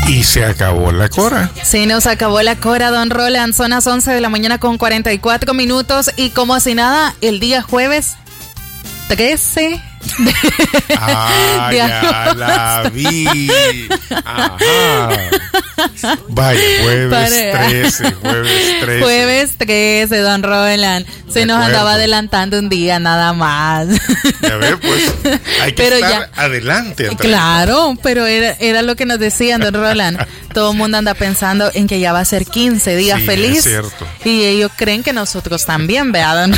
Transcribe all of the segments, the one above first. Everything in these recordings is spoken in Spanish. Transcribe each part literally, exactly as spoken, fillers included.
Y se acabó la cora. Sí, nos acabó la cora, don Roland. Son las once de la mañana con cuarenta y cuatro minutos. Y como si nada, el día jueves trece de... Ah, de ya la vi. Ajá. Vaya, jueves Para... trece, jueves trece. Jueves trece, don Roland. Se De nos acuerdo. andaba adelantando un día nada más. Ya ve, pues hay que Pero estar ya- adelante. Andrea. Claro, pero era, era lo que nos decían, don Roland. Todo el mundo anda pensando en que ya va a ser quince días Sí, feliz. es cierto. Y ellos creen que nosotros también, ¿verdad, don?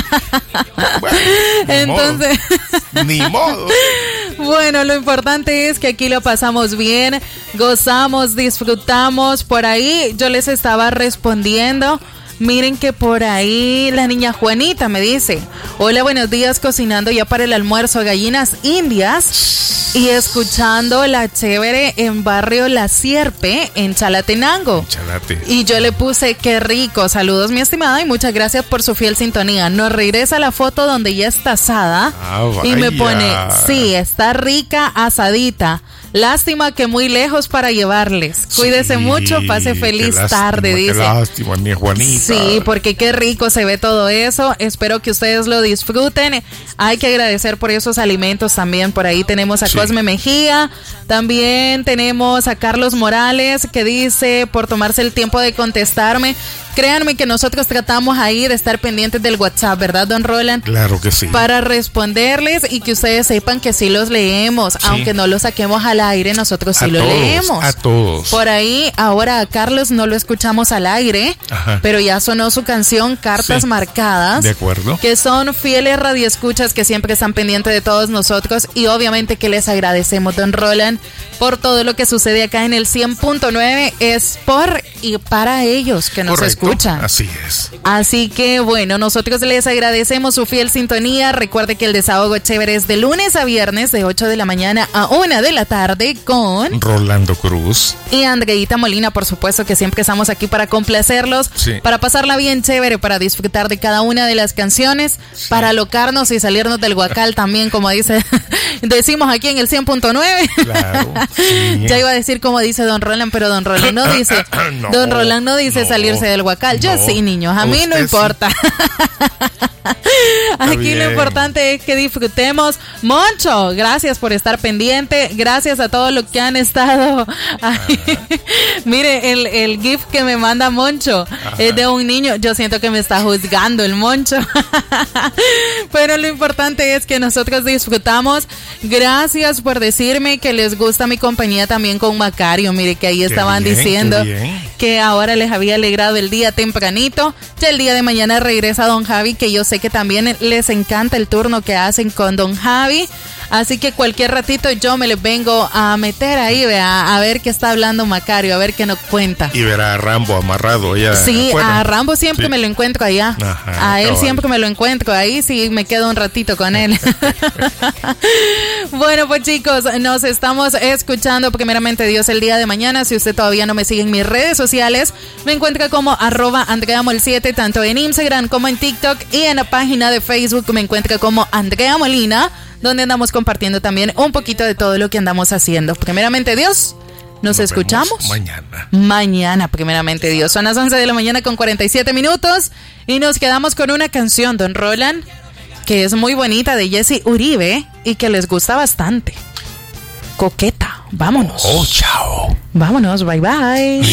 Bueno, ni Entonces, modo. Ni modo. bueno, lo importante es que aquí lo pasamos bien, gozamos, disfrutamos. Por ahí yo les estaba respondiendo. Miren que por ahí la niña Juanita me dice: hola, buenos días, cocinando ya para el almuerzo gallinas indias y escuchando la chévere en barrio La Sierpe en Chalatenango. Chalate. Y yo le puse: qué rico, saludos mi estimada y muchas gracias por su fiel sintonía. Nos regresa la foto donde ya está asada Ah, y me vaya. pone: sí, está rica, asadita. Lástima que muy lejos para llevarles. Cuídese Sí, mucho, pase feliz qué lástima, tarde, qué dice. lástima, mi Juanita. Sí, porque qué rico se ve todo eso. Espero que ustedes lo disfruten. Hay que agradecer por esos alimentos también. Por ahí tenemos a Sí. Cosme Mejía. También tenemos a Carlos Morales, que dice: por tomarse el tiempo de contestarme. Créanme que nosotros tratamos ahí de estar pendientes del WhatsApp, ¿verdad, don Roland? Claro que sí. Para responderles y que ustedes sepan que sí los leemos. Aunque no los saquemos al aire, nosotros sí a lo todos, leemos. A todos. Por ahí, ahora a Carlos no lo escuchamos al aire, Ajá. pero ya sonó su canción Cartas Sí. Marcadas. De acuerdo. Que son fieles radioescuchas que siempre están pendientes de todos nosotros y obviamente que les agradecemos, don Roland, por todo lo que sucede acá en el cien punto nueve. Es por y para ellos que nos Correcto. escuchan. Así es. Así que bueno, nosotros les agradecemos su fiel sintonía. Recuerde que el desahogo chévere es de lunes a viernes de ocho de la mañana a una de la tarde con Rolando Cruz. y Andreita Molina, por supuesto que siempre estamos aquí para complacerlos, Sí. para pasarla bien chévere, para disfrutar de cada una de las canciones, para alocarnos y salirnos del guacal también, como dice, decimos aquí en el cien punto nueve. Claro. Sí. Ya iba a decir como dice don Roland, pero don Roland no dice, No, don Roland no dice no, salirse del guacal. Yo no. sí, niños, a mí no Usted importa. Aquí bien. lo importante es que disfrutemos. Moncho, gracias por estar pendiente. Gracias a todos los que han estado ahí. Mire, el, el GIF que me manda Moncho es de un niño. Yo siento que me está juzgando el Moncho. Pero lo importante es que nosotros disfrutamos. Gracias por decirme que les gusta mi compañía también con Macario. Mire que ahí Qué estaban bien, diciendo qué bien. que ahora les había alegrado el día tempranito. Ya el día de mañana regresa don Javi, que yo sé que también les encanta el turno que hacen con don Javi. Así que cualquier ratito yo me les vengo a meter ahí, vea, a ver qué está hablando Macario, a ver qué nos cuenta. Y verá a Rambo amarrado ya. Sí, afuera. a Rambo siempre Sí. me lo encuentro allá. Ajá, a él cabal. siempre me lo encuentro ahí, sí me quedo un ratito con él. Bueno, pues chicos, nos estamos escuchando primeramente Dios el día de mañana. Si usted todavía no me sigue en mis redes sociales, me encuentra como arroba andreamol siete, tanto en Instagram como en TikTok, y en la página de Facebook me encuentra como Andrea Molina, donde andamos compartiendo también un poquito de todo lo que andamos haciendo. Primeramente Dios, nos, Nos escuchamos vemos mañana. Mañana, primeramente Dios. Son las once de la mañana con cuarenta y siete minutos y nos quedamos con una canción, don Roland, que es muy bonita, de Jesse Uribe y que les gusta bastante. Coqueta. Vámonos. Oh, chao. Vámonos, bye bye.